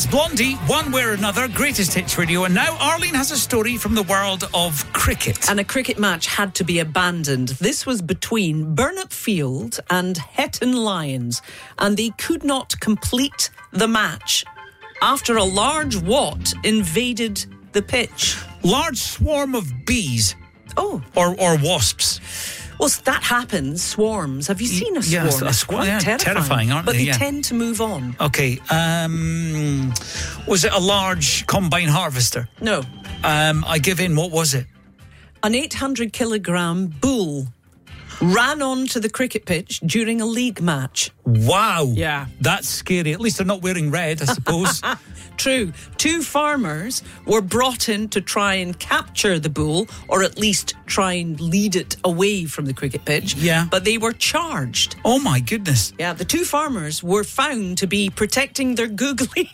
That's Blondie, One Way or Another, Greatest Hits Radio. And now Arlene has a story from the world of cricket. And a cricket match had to be abandoned. This was between Burnett Field and Hetton Lions, and they could not complete the match after a large wat invaded the pitch. Large swarm of bees. Oh. Or wasps. Well, that happens. Swarms. Have you seen a swarm? Yes, a swarm. Yeah, terrifying, aren't but they? But they tend to move on. Okay. Was it a large combine harvester? No. I give in. What was it? An 800-kilogram bull ran onto the cricket pitch during a league match. Wow. Yeah. That's scary. At least they're not wearing red, I suppose. True. 2 farmers were brought in to try and capture the bull, or at least try and lead it away from the cricket pitch. Yeah. But they were charged. Oh, my goodness. Yeah, the 2 farmers were found to be protecting their googly.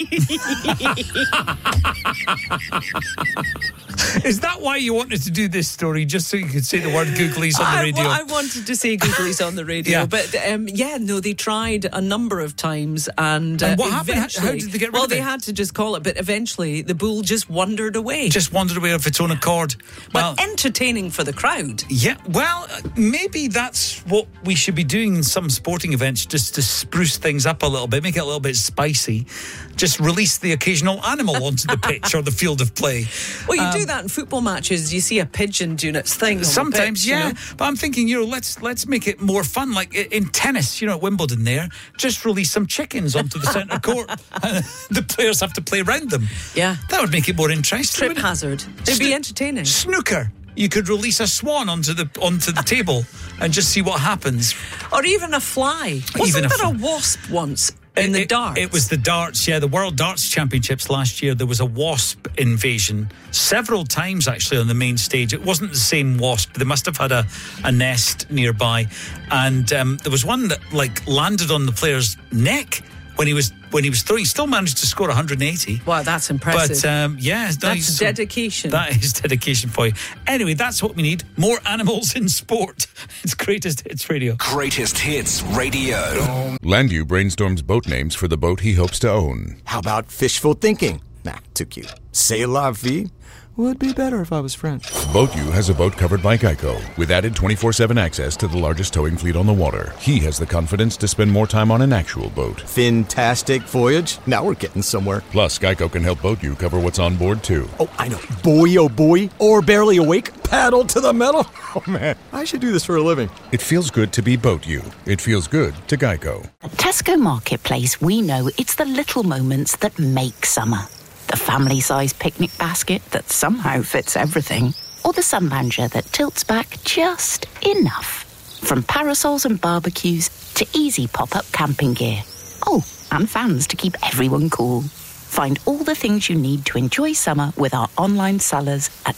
Is that why you wanted to do this story? Just so you could say the word googlies on the radio? I wanted to say googlies on the radio. Yeah. But, they tried a number of times. And what happened? How did they get rid of it? Well, they had to just call it, but eventually the bull just wandered away. Just wandered away of its own accord. But entertaining for the crowd. Yeah, well, maybe that's what we should be doing in some sporting events, just to spruce things up a little bit, make it a little bit spicy. Just release the occasional animal onto the pitch or the field of play. Well, you do that in football matches. You see a pigeon doing its thing. Sometimes, pitch, yeah. You know? But I'm thinking, let's make it more fun. Like in tennis, at Wimbledon there, just release some chickens onto the centre court. And the players have to play around them. Yeah. That would make it more interesting. Trip hazard. It'd be entertaining. Snooker. You could release a swan onto the table and just see what happens. Or even a fly. Wasn't there a wasp once? In the darts? It was the darts, yeah. The World Darts Championships last year, there was a wasp invasion several times, actually, on the main stage. It wasn't the same wasp. They must have had a nest nearby. And there was one that, landed on the player's neck when he was throwing. He still managed to score 180. Wow, that's impressive. But, that's dedication. That is dedication for you. Anyway, that's what we need. More animals in sport. It's Greatest Hits Radio. Greatest Hits Radio. Landu brainstorms boat names for the boat he hopes to own. How about fishful thinking? Nah, too cute. C'est la vie? Would be better if I was French. BoatU has a boat covered by Geico, with added 24/7 access to the largest towing fleet on the water. He has the confidence to spend more time on an actual boat. Fantastic voyage. Now we're getting somewhere. Plus, Geico can help BoatU cover what's on board, too. Oh, I know. Boy, oh boy. Or barely awake. Paddle to the metal. Oh, man. I should do this for a living. It feels good to be BoatU. It feels good to Geico. At Tesco Marketplace, we know it's the little moments that make summer. The family-sized picnic basket that somehow fits everything. Or the sun lounger that tilts back just enough. From parasols and barbecues to easy pop-up camping gear. Oh, and fans to keep everyone cool. Find all the things you need to enjoy summer with our online sellers at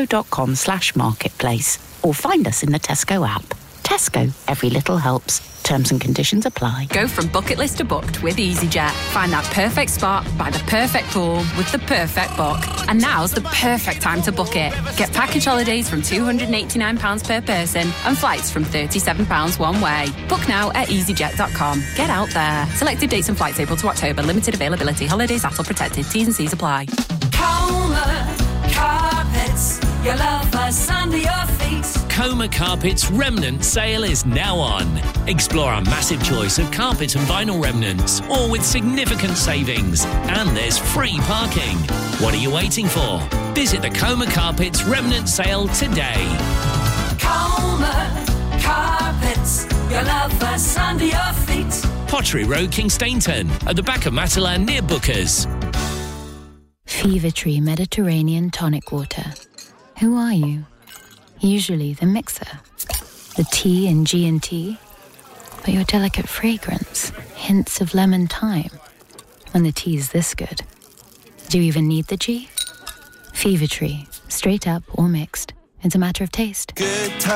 tesco.com/marketplace. Or find us in the Tesco app. Tesco, every little helps. Terms and conditions apply. Go from bucket list to booked with EasyJet. Find that perfect spot by the perfect pool with the perfect book. And now's the perfect time to book it. Get package holidays from £289 per person and flights from £37 one way. Book now at easyjet.com. Get out there. Selected dates and flights April to October. Limited availability. Holidays ATOL protected. T's and C's apply. Coma Carpets. Your love us under your feet. Coma Carpets remnant sale is now on. Explore our massive choice of carpet and vinyl remnants, all with significant savings. And there's free parking. What are you waiting for? Visit the Coma Carpets remnant sale today. Coma Carpets. Your love us under your feet. Pottery Road, Kingstainton, at the back of Matalan near Bookers. Fever Tree Mediterranean Tonic Water. Who are you? Usually the mixer, the T in G&T, but your delicate fragrance, hints of lemon thyme. When the tea's this good, do you even need the G? Fever Tree, straight up or mixed. It's a matter of taste. Good